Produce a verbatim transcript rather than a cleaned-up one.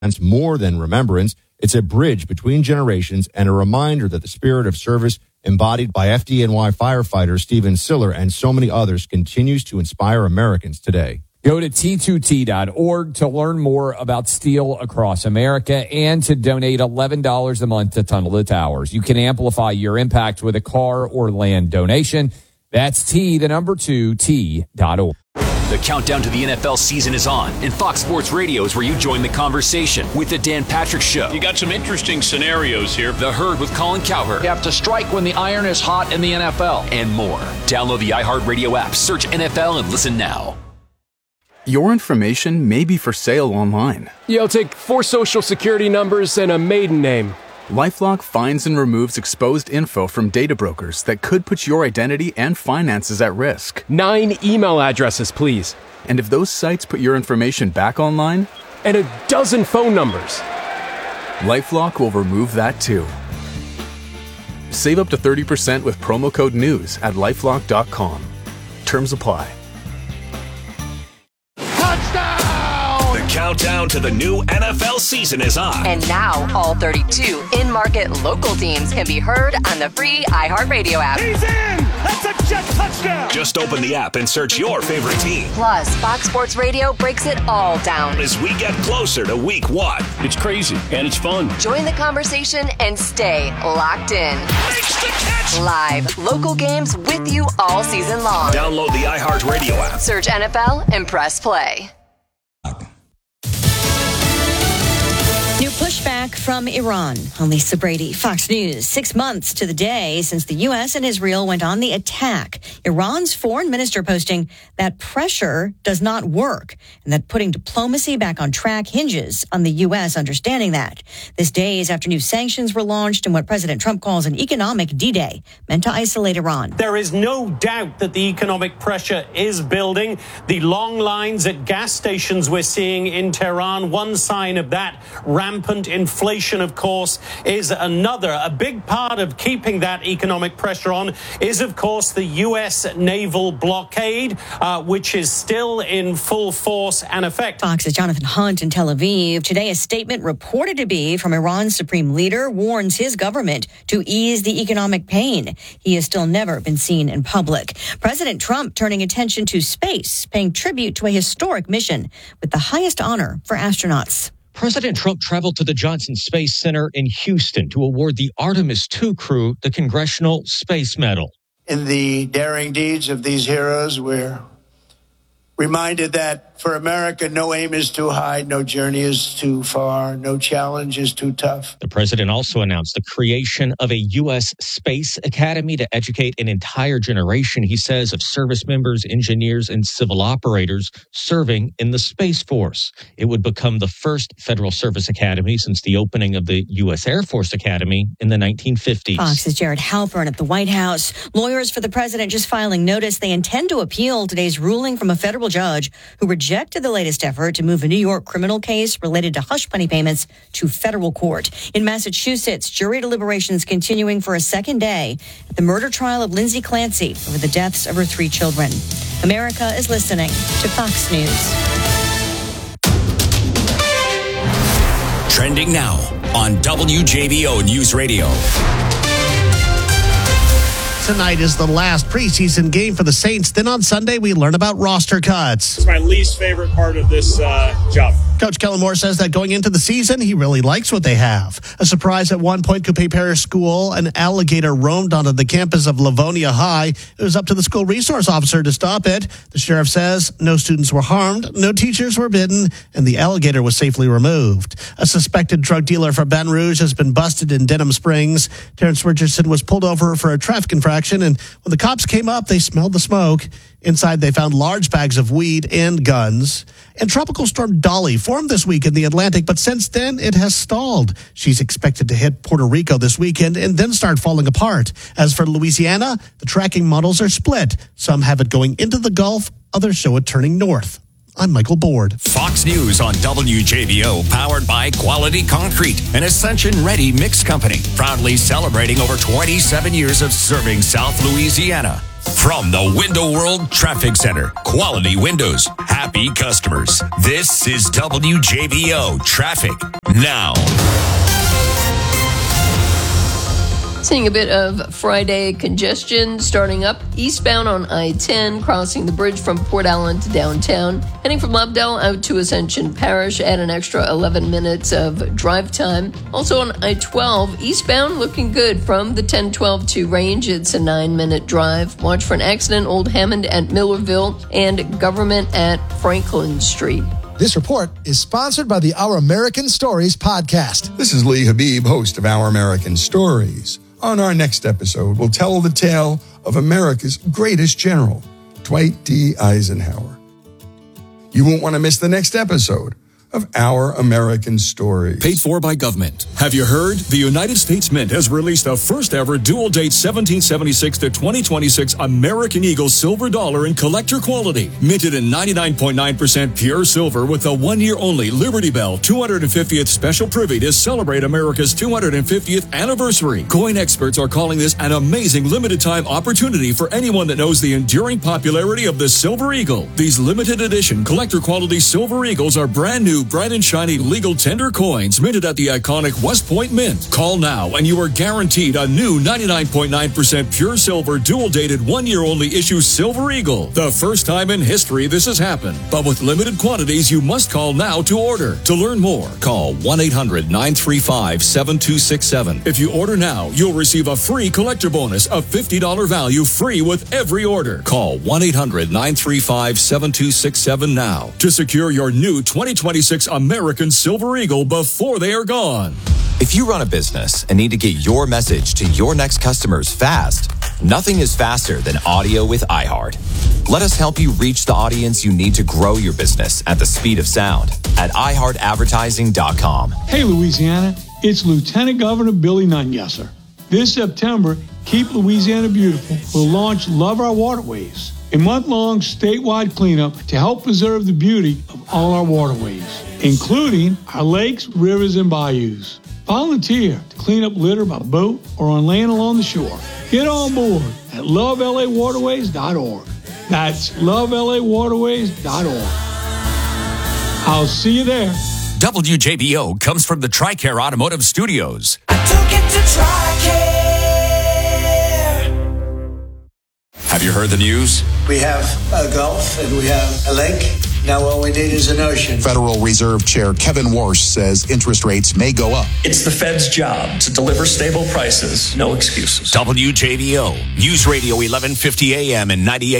more than remembrance. It's a bridge between generations and a reminder that the spirit of service embodied by F D N Y firefighter Stephen Siller and so many others continues to inspire Americans today. Go to T two T dot org to learn more about Steel Across America and to donate eleven dollars a month to Tunnel to Towers. You can amplify your impact with a car or land donation. That's T, the number two, T dot org. The countdown to the N F L season is on, and Fox Sports Radio is where you join the conversation with the Dan Patrick Show. You got some interesting scenarios here. The Herd with Colin Cowherd. You have to strike when the iron is hot in the N F L. And more. Download the iHeartRadio app, search N F L, and listen now. Your information may be for sale online. You'll take four social security numbers and a maiden name. LifeLock finds and removes exposed info from data brokers that could put your identity and finances at risk. Nine email addresses, please. And if those sites put your information back online? And a dozen phone numbers. LifeLock will remove that too. Save up to thirty percent with promo code NEWS at LifeLock dot com. Terms apply. Countdown to the new N F L season is on. And now all thirty-two in-market local teams can be heard on the free iHeartRadio app. He's in! That's a jet touchdown! Just open the app and search your favorite team. Plus, Fox Sports Radio breaks it all down as we get closer to week one. It's crazy and it's fun. Join the conversation and stay locked in. Makes the catch! Live, local games with you all season long. Download the iHeartRadio app. Search N F L and press play. New pushback from Iran. I'm Lisa Brady, Fox News. Six months to the day since the U S and Israel went on the attack. Iran's foreign minister posting that pressure does not work and that putting diplomacy back on track hinges on the U S understanding that. This days after new sanctions were launched and what President Trump calls an economic D-Day meant to isolate Iran. There is no doubt that the economic pressure is building. The long lines at gas stations we're seeing in Tehran, one sign of that. Rampant inflation, of course, is another. A big part of keeping that economic pressure on is, of course, the U S naval blockade, uh, which is still in full force and effect. Fox's Jonathan Hunt in Tel Aviv. Today, a statement reported to be from Iran's supreme leader warns his government to ease the economic pain. He has still never been seen in public. President Trump turning attention to space, paying tribute to a historic mission with the highest honor for astronauts. President Trump traveled to the Johnson Space Center in Houston to award the Artemis two crew the Congressional Space Medal. In the daring deeds of these heroes, we're reminded that for America, no aim is too high, no journey is too far, no challenge is too tough. The president also announced the creation of a U S Space Academy to educate an entire generation, he says, of service members, engineers, and civil operators serving in the Space Force. It would become the first federal service academy since the opening of the U S Air Force Academy in the nineteen fifties. Fox's Jared Halpern at the White House. Lawyers for the president just filing notice they intend to appeal today's ruling from a federal judge who rejected the latest effort to move a New York criminal case related to hush money payments to federal court. In Massachusetts, jury deliberations continuing for a second day at the murder trial of Lindsay Clancy over the deaths of her three children. America is listening to Fox News. Trending now on W J B O News Radio. Tonight is the last preseason game for the Saints. Then on Sunday, we learn about roster cuts. It's my least favorite part of this uh, job. Coach Kellen Moore says that going into the season, he really likes what they have. A surprise at one point, Coupé Parish School, an alligator roamed onto the campus of Livonia High. It was up to the school resource officer to stop it. The sheriff says no students were harmed, no teachers were bitten, and the alligator was safely removed. A suspected drug dealer from Baton Rouge has been busted in Denham Springs. Terrence Richardson was pulled over for a traffic infraction, and when the cops came up, they smelled the smoke. Inside, they found large bags of weed and guns. And Tropical Storm Dolly formed this week in the Atlantic, but since then, it has stalled. She's expected to hit Puerto Rico this weekend and then start falling apart. As for Louisiana, the tracking models are split. Some have it going into the Gulf, others show it turning north. I'm Michael Board. Fox News on W J B O, powered by Quality Concrete, an Ascension-ready mix company, proudly celebrating over twenty-seven years of serving South Louisiana. From the Window World Traffic Center, quality windows, happy customers. This is W J B O Traffic Now. Seeing a bit of Friday congestion starting up eastbound on I ten, crossing the bridge from Port Allen to downtown. Heading from Lovedale out to Ascension Parish, add an extra eleven minutes of drive time. Also on I twelve, eastbound looking good from the ten twelve to Range. It's a nine minute drive. Watch for an accident, Old Hammond at Millerville and Government at Franklin Street. This report is sponsored by the Our American Stories podcast. This is Lee Habib, host of Our American Stories. On our next episode, we'll tell the tale of America's greatest general, Dwight D. Eisenhower. You won't want to miss the next episode of Our American Stories. Paid for by government. Have you heard? The United States Mint has released the first ever dual date seventeen seventy-six to twenty twenty-six American Eagle silver dollar in collector quality. Minted in ninety-nine point nine percent pure silver with a one year only Liberty Bell two hundred fiftieth special privy to celebrate America's two hundred fiftieth anniversary. Coin experts are calling this an amazing limited time opportunity for anyone that knows the enduring popularity of the Silver Eagle. These limited edition collector quality Silver Eagles are brand new, bright and shiny legal tender coins minted at the iconic West Point Mint. Call now and you are guaranteed a new ninety-nine point nine percent pure silver dual dated one year only issue Silver Eagle. The first time in history this has happened. But with limited quantities, you must call now to order. To learn more, call one eight hundred nine three five seven two six seven. If you order now, you'll receive a free collector bonus of fifty dollars value free with every order. Call one eight hundred nine three five seven two six seven now to secure your new twenty twenty-six American Silver Eagle before they are gone. If you run a business and need to get your message to your next customers fast, nothing is faster than audio with iHeart. Let us help you reach the audience you need to grow your business at the speed of sound at i heart advertising dot com. Hey, Louisiana, it's Lieutenant Governor Billy Nungesser. This September, Keep Louisiana Beautiful will launch Love Our Waterways, a month-long statewide cleanup to help preserve the beauty of all our waterways, including our lakes, rivers, and bayous. Volunteer to clean up litter by boat or on land along the shore. Get on board at love l a waterways dot org. That's love l a waterways dot org. I'll see you there. W J B O comes from the TRICARE Automotive Studios. I took it to TRICARE. Have you heard the news? We have a Gulf and we have a lake. Now all we need is an ocean. Federal Reserve Chair Kevin Warsh says interest rates may go up. It's the Fed's job to deliver stable prices, no excuses. W J B O, News Radio eleven fifty A M and ninety-eight